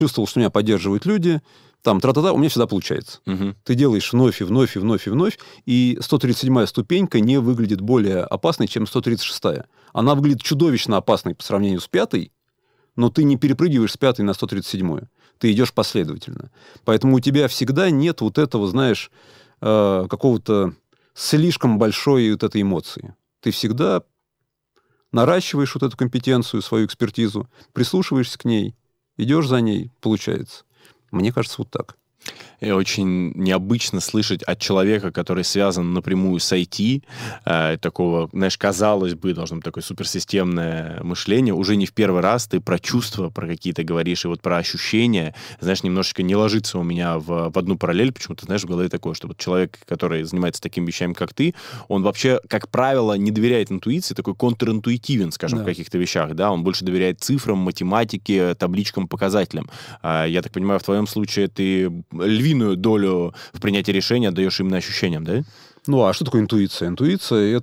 чувствовал, что меня поддерживают люди, там, тра-та-та, у меня всегда получается. Ты делаешь вновь и вновь и вновь и вновь, и 137-я ступенька не выглядит более опасной, чем 136-я. Она выглядит чудовищно опасной по сравнению с 5-й, но ты не перепрыгиваешь с 5-й на 137-ю. Ты идешь последовательно. Поэтому у тебя всегда нет вот этого, знаешь, какого-то слишком большой вот этой эмоции. Ты всегда наращиваешь вот эту компетенцию, свою экспертизу, прислушиваешься к ней, идешь за ней, получается. Мне кажется, вот так. И очень необычно слышать от человека, который связан напрямую с IT, такого, знаешь, казалось бы, должно быть такое суперсистемное мышление. Уже не в первый раз ты про чувства, про какие-то говоришь, и вот про ощущения, знаешь, немножечко не ложится у меня в одну параллель, почему-то, знаешь, в голове такое, что вот человек, который занимается такими вещами, как ты, он вообще, как правило, не доверяет интуиции, такой контринтуитивен, скажем, в каких-то вещах, да, он больше доверяет цифрам, математике, табличкам, показателям. Я так понимаю, в твоем случае ты львиную долю в принятии решения отдаешь именно ощущениям, да? Ну, а что такое интуиция? Интуиция –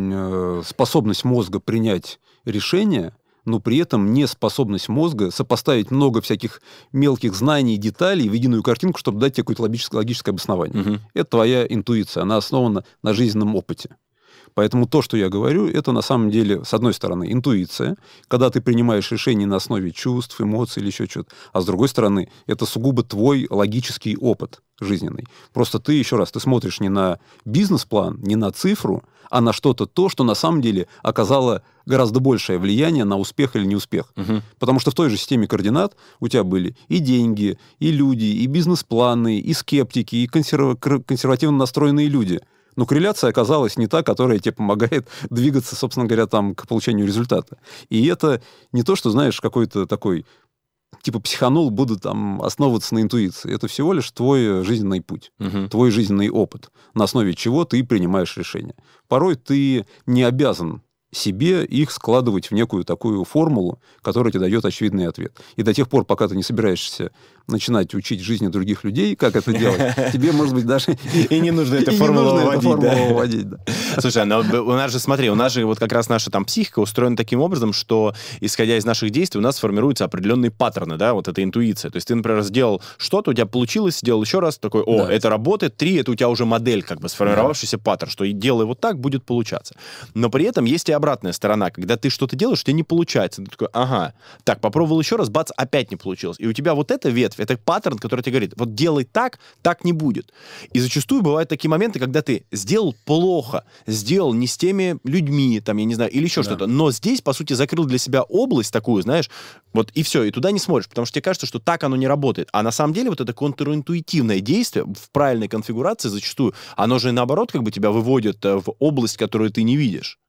это способность мозга принять решение, но при этом не способность мозга сопоставить много всяких мелких знаний и деталей в единую картинку, чтобы дать тебе какое-то логическое обоснование. Это твоя интуиция, она основана на жизненном опыте. Поэтому то, что я говорю, это на самом деле, с одной стороны, интуиция, когда ты принимаешь решение на основе чувств, эмоций или еще чего-то, а с другой стороны, это сугубо твой логический опыт жизненный. Просто ты, еще раз, ты смотришь не на бизнес-план, не на цифру, а на что-то то, что на самом деле оказало гораздо большее влияние на успех или неуспех. Потому что в той же системе координат у тебя были и деньги, и люди, и бизнес-планы, и скептики, и консервативно настроенные люди. Но корреляция оказалась не та, которая тебе помогает двигаться, собственно говоря, там, к получению результата. И это не то, что, знаешь, какой-то такой, типа психанул, буду там основываться на интуиции. Это всего лишь твой жизненный путь, твой жизненный опыт, на основе чего ты принимаешь решения. Порой ты не обязан себе их складывать в некую такую формулу, которая тебе дает очевидный ответ. И до тех пор, пока ты не собираешься начинать учить жизни других людей, как это делать, тебе, может быть, даже... И не нужно эту формулу вводить. Слушай, у нас же, смотри, у нас же вот как раз наша там психика устроена таким образом, что, исходя из наших действий, у нас формируются определенные паттерны, да, вот эта интуиция. То есть ты, например, сделал что-то, у тебя получилось, сделал еще раз, такой, это работает, 3, это у тебя уже модель, как бы сформировавшийся паттерн, что делай вот так, будет получаться. Но при этом есть и обратная сторона, когда ты что-то делаешь, у тебя не получается. Ты такой, ага, так, попробовал еще раз, бац, опять не получилось. И у тебя вот эта ветвь, это паттерн, который тебе говорит, вот делай так, так не будет. И зачастую бывают такие моменты, когда ты сделал плохо, сделал не с теми людьми, там, я не знаю, или еще что-то, но здесь, по сути, закрыл для себя область такую, знаешь, вот и все, и туда не смотришь, потому что тебе кажется, что так оно не работает. А на самом деле вот это контринтуитивное действие в правильной конфигурации зачастую, оно же наоборот как бы тебя выводит в область, которую ты не видишь.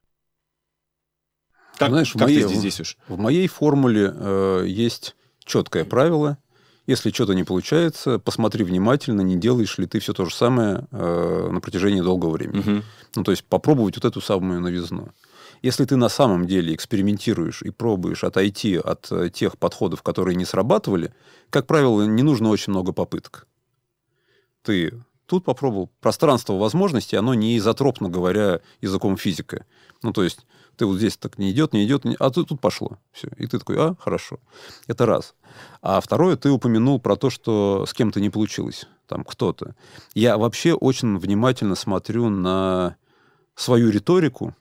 Знаешь, как ты здесь действуешь? В моей формуле есть четкое правило. Если что-то не получается, посмотри внимательно, не делаешь ли ты все то же самое на протяжении долгого времени. Ну, то есть попробовать вот эту самую новизну. Если ты на самом деле экспериментируешь и пробуешь отойти от тех подходов, которые не срабатывали, как правило, не нужно очень много попыток. Ты тут попробовал. Пространство возможностей, оно не изотропно, говоря языком физика. Ну, то есть ты вот здесь так не идет, а тут пошло. Все. И ты такой, хорошо. Это раз. А второе, ты упомянул про то, что с кем-то не получилось. Там кто-то. Я вообще очень внимательно смотрю на свою риторику,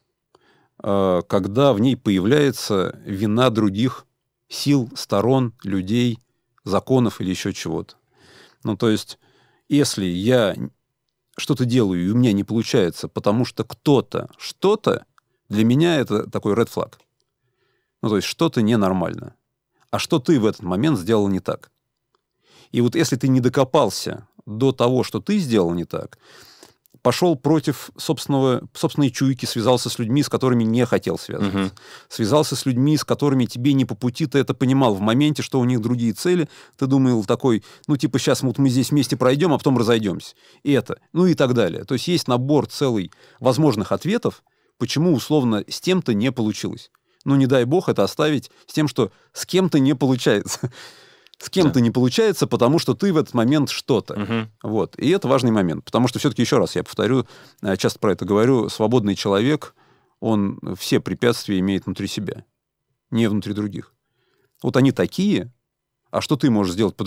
когда в ней появляется вина других сил, сторон, людей, законов или еще чего-то. Ну, то есть, если я что-то делаю, и у меня не получается, потому что кто-то что-то, для меня это такой red flag. Ну, то есть, что-то ненормально. А что ты в этот момент сделал не так? И вот если ты не докопался до того, что ты сделал не так, пошел против собственной чуйки, связался с людьми, с которыми не хотел связываться. Связался с людьми, с которыми тебе не по пути, ты это понимал в моменте, что у них другие цели. Ты думал такой, ну, типа, сейчас вот мы здесь вместе пройдем, а потом разойдемся. И это, ну и так далее. То есть есть набор целый возможных ответов, почему, условно, с тем-то не получилось. Ну, не дай бог это оставить с тем, что с кем-то не получается. С кем-то не получается, потому что ты в этот момент что-то. Вот. И это важный момент. Потому что все-таки, еще раз, я повторю, часто про это говорю, свободный человек, он все препятствия имеет внутри себя, не внутри других. Вот они такие, а что ты можешь сделать по-другому?